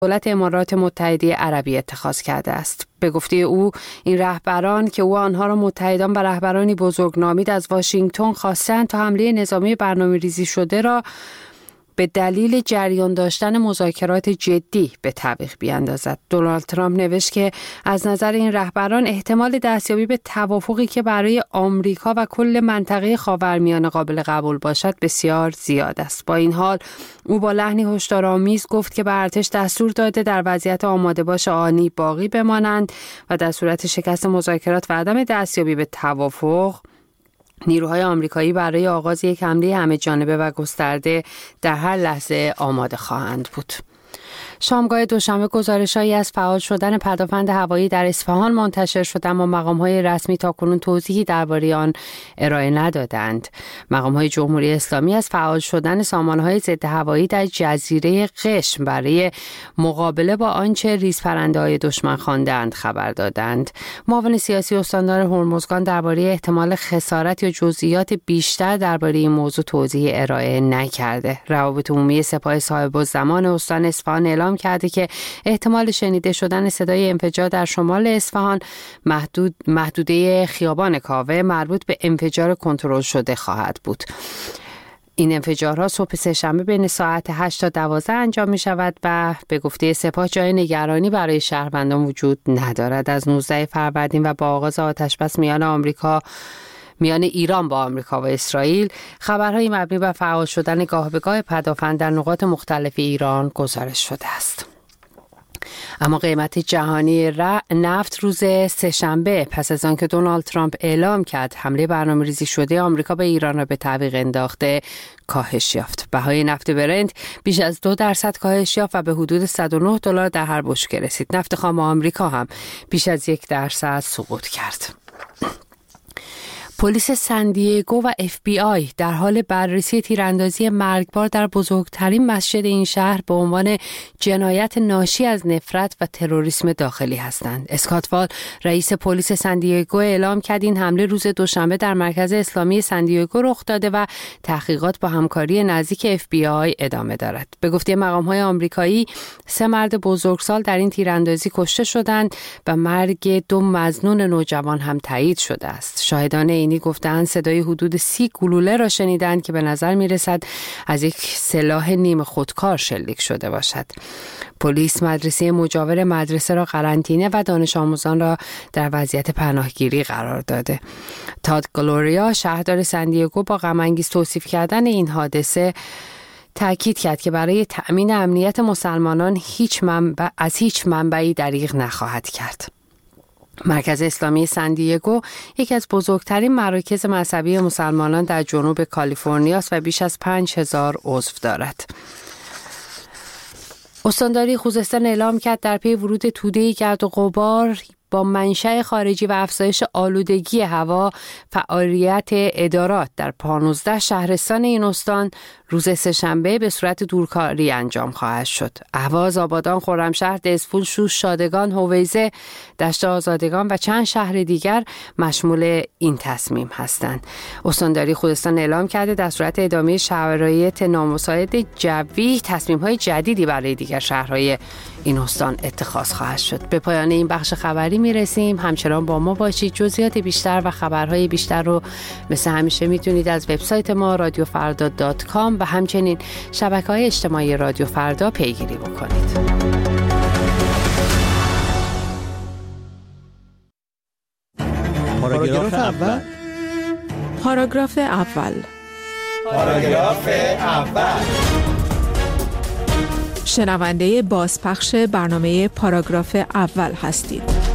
دولت امارات متحده عربی اتخاذ کرده است. به گفته او این رهبران که او آنها را متحدان و رهبرانی بزرگ نامید از واشنگتن خواستند تا حمله نظامی برنامه‌ریزی شده را به دلیل جریان داشتن مذاکرات جدی به تعویق بیاندازد. دونالد ترامپ نوشت که از نظر این رهبران احتمال دستیابی به توافقی که برای آمریکا و کل منطقه خاورمیانه قابل قبول باشد بسیار زیاد است. با این حال او با لحنی هشدارآمیز گفت که به ارتش دستور داده در وضعیت آماده باش آنی باقی بمانند و در صورت شکست مذاکرات و عدم دستیابی به توافق نیروهای آمریکایی برای آغاز یک حمله همه جانبه و گسترده در هر لحظه آماده خواهند بود. شامگاه دوشنبه گزارش‌هایی از فعال شدن پدافند هوایی در اصفهان منتشر شد، اما مقام‌های رسمی تاکنون توضیحی درباره آن ارائه ندادند. مقام‌های جمهوری اسلامی از فعال شدن سامانه‌های ضد هوایی در جزیره قشم برای مقابله با آنچه ریزپرنده‌های دشمن خواندند خبر دادند. معاون سیاسی استاندار هرمزگان درباره احتمال خسارت یا جزئیات بیشتر درباره این موضوع توضیح ارائه نکرده. روابط عمومی سپاه صاحب الزمان استان اصفهان اعلام کرده که احتمال شنیده شدن صدای انفجار در شمال اصفهان محدوده خیابان کاوه مربوط به انفجار کنترل شده خواهد بود. این انفجارها صبح سه‌شنبه بین ساعت 8 تا 12 انجام می شود و به گفته سپاه جای نگرانی برای شهروندان وجود ندارد. از 19 فروردین و با آغاز آتش‌بس میان ایران با آمریکا و اسرائیل خبرهای مبنی بر فعال شدن گاه به گاه پدافند در نقاط مختلف ایران گزارش شده است. اما قیمت جهانی نفت روز سه‌شنبه پس از آنکه دونالد ترامپ اعلام کرد حمله برنامه‌ریزی شده آمریکا به ایران را به تعویق انداخته کاهش یافت. بهای نفت برنت بیش از 2% کاهش یافت و به حدود $109 در هر بشکه رسید. نفت خام آمریکا هم بیش از 1% سقوط کرد. پلیس سندیگو و FBI در حال بررسی تیراندازی مرگبار در بزرگترین مسجد این شهر به عنوان جنایت ناشی از نفرت و تروریسم داخلی هستند. اسکات وال رئیس پلیس سندیگو اعلام کرد این حمله روز دوشنبه در مرکز اسلامی سندیگو رخ داده و تحقیقات با همکاری نزدیک FBI ادامه دارد. به گفته مقام‌های آمریکایی 3 مرد بزرگسال در این تیراندازی کشته شدند و مرگ 2 مظنون نوجوان هم تایید شده است. شاهدان این گفتند صدای حدود 30 گلوله را شنیدند که به نظر می رسد از یک سلاح نیم خودکار شلیک شده باشد. پلیس مدرسه مجاور مدرسه را قرنطینه و دانش آموزان را در وضعیت پناهگیری قرار داده. تاد گلوریا شهردار سندیگو با غم‌انگیز توصیف کردن این حادثه تأکید کرد که برای تأمین امنیت مسلمانان از هیچ منبعی دریغ نخواهد کرد. مرکز اسلامی سندیگو یکی از بزرگترین مراکز مذهبی مسلمانان در جنوب کالیفرنیا است و بیش از 5000 عضو دارد. استانداری خوزستان اعلام کرد در پی ورود توده‌ای گرد و غبار با منشأ خارجی و افزایش آلودگی هوا فعالیت ادارات در 15 شهرستان این استان روز سه‌شنبه به صورت دورکاری انجام خواهد شد. اهواز، آبادان، خرمشهر، دزفول، شوش، شادگان، هویزه، دشت آزادگان و چند شهر دیگر مشمول این تصمیم هستند. استانداری خوزستان اعلام کرده در صورت ادامه شرایط نامساعد جوی تصمیم‌های جدیدی برای دیگر شهرهای این استان اتخاذ خواهد شد. به پایان این بخش خبری میرسیم. همچنان با ما باشید. جزئیات بیشتر و خبرهای بیشتر رو مثل همیشه میتونید از وبسایت ما radiofarda.com و همچنین شبکه‌های اجتماعی رادیو فردا پیگیری بکنید. پاراگراف اول. پاراگراف اول. پاراگراف اول. شنونده بازپخش برنامه پاراگراف اول هستید.